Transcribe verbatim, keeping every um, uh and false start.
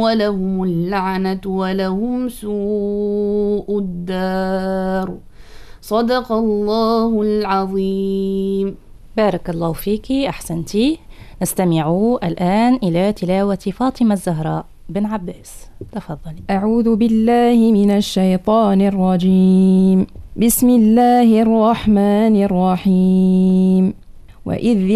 ولهم اللعنة ولهم سوء الدار. صدق الله العظيم. بارك الله فيك، أحسنتي. نستمع الآن إلى تلاوة فاطمة الزهراء بن عباس. تفضلي. أعوذ بالله من الشيطان الرجيم. بسم الله الرحمن الرحيم. وإذ